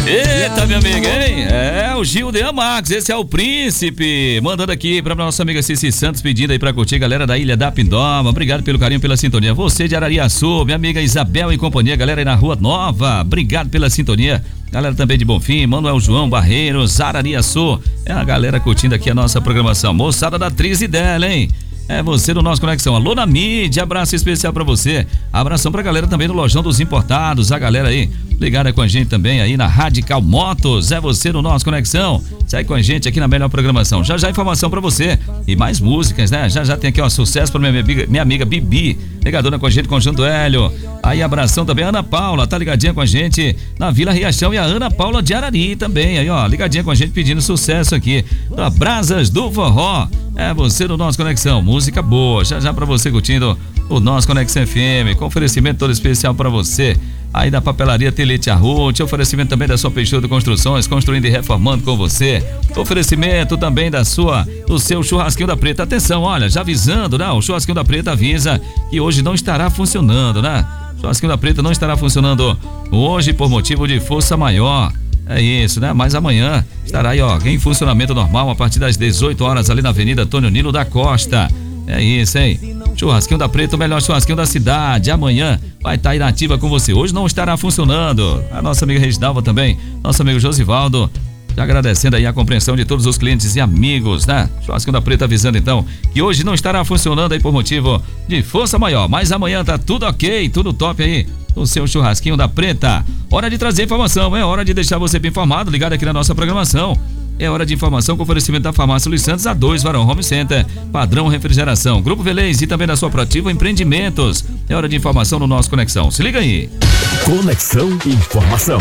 Eita, minha amiga, hein? É o Gil de Amax, esse é o Príncipe. Mandando aqui pra nossa amiga Cici Santos, pedindo aí pra curtir, galera da Ilha da Pindoma. Obrigado pelo carinho, pela sintonia. Você de Arariaçu, minha amiga Isabel e companhia, galera aí na Rua Nova. Obrigado pela sintonia. Galera também de Bonfim, Manuel João Barreiros, Arariaçu. É a galera curtindo aqui a nossa programação. Moçada da atriz e dela, hein? É você no nosso Conexão. Alô na mídia, abraço especial pra você. Abração pra galera também no Lojão dos Importados, a galera aí ligada com a gente também aí na Radical Motos. É você no nosso Conexão. Sai com a gente aqui na melhor programação. Já já informação pra você e mais músicas, né? Já já tem aqui, ó, sucesso pra minha amiga Bibi, ligadona com a gente, com o Janto Hélio. Aí abração também a Ana Paula, tá ligadinha com a gente na Vila Riachão, e a Ana Paula de Arari também, aí ó, ligadinha com a gente pedindo sucesso aqui da Brasas do Forró. É você no nosso Conexão, música boa, já já pra você curtindo o nosso Conexão FM, com oferecimento todo especial pra você aí da Papelaria Telete Arrute, oferecimento também da sua Peixoto Construções, construindo e reformando com você, oferecimento também do seu Churrasquinho da Preta. Atenção, olha, já avisando, né? O Churrasquinho da Preta avisa que hoje não estará funcionando, né? O Churrasquinho da Preta não estará funcionando hoje por motivo de força maior. É isso, né? Mas amanhã estará aí, ó, em funcionamento normal a partir das 18 horas ali na Avenida Antônio Nilo da Costa. É isso, hein? Churrasquinho da Preta, o melhor churrasquinho da cidade. Amanhã vai estar aí na ativa com você. Hoje não estará funcionando. A nossa amiga Reginalva também, nosso amigo Josivaldo, já agradecendo aí a compreensão de todos os clientes e amigos, né? Churrasquinho da Preta avisando então que hoje não estará funcionando aí por motivo de força maior. Mas amanhã tá tudo ok, tudo top aí. O seu Churrasquinho da Preta. Hora de trazer informação, é hora de deixar você bem informado, ligado aqui na nossa programação. É hora de informação com oferecimento da Farmácia Luiz Santos, A2, Varão Home Center, Padrão Refrigeração, Grupo Velez e também da sua Proativa Empreendimentos. É hora de informação no nosso Conexão. Se liga aí. Conexão Informação.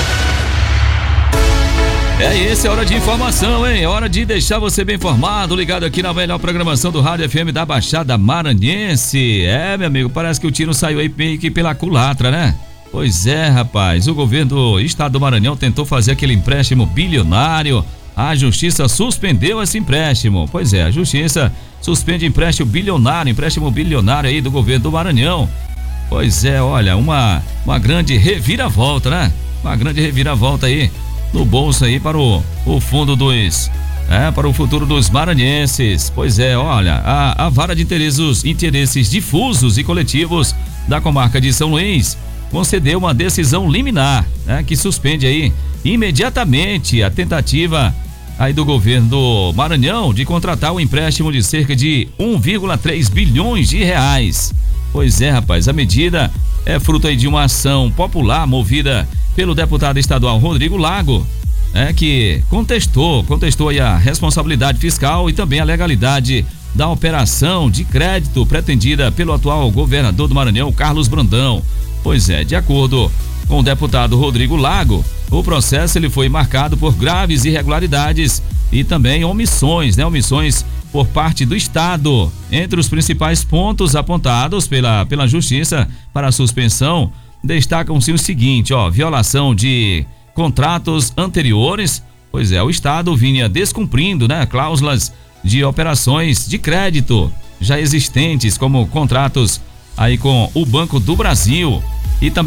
É hora de informação, hein? É hora de deixar você bem informado, ligado aqui na melhor programação do Rádio FM da Baixada Maranhense. É, meu amigo, parece que o tiro saiu aí meio que pela culatra, né? Pois é, rapaz, o governo do estado do Maranhão tentou fazer aquele empréstimo bilionário. A justiça suspendeu esse empréstimo. Pois é, a justiça suspende empréstimo bilionário aí do governo do Maranhão. Pois é, olha, uma grande reviravolta, né? Uma grande reviravolta aí no bolso aí para o fundo para o futuro dos maranhenses. Pois é, olha, a vara de interesses difusos e coletivos da comarca de São Luís concedeu uma decisão liminar, né, que suspende aí imediatamente a tentativa aí do governo do Maranhão de contratar um empréstimo de cerca de 1,3 bilhões de reais. Pois é, rapaz, a medida é fruto aí de uma ação popular movida pelo deputado estadual Rodrigo Lago, que contestou aí a responsabilidade fiscal e também a legalidade da operação de crédito pretendida pelo atual governador do Maranhão, Carlos Brandão. Pois é, de acordo com o deputado Rodrigo Lago, o processo ele foi marcado por graves irregularidades e também omissões por parte do Estado. Entre os principais pontos apontados pela Justiça para a suspensão, destacam-se o seguinte, violação de contratos anteriores. Pois é, o Estado vinha descumprindo, né, cláusulas de operações de crédito já existentes, como contratos aí com o Banco do Brasil e também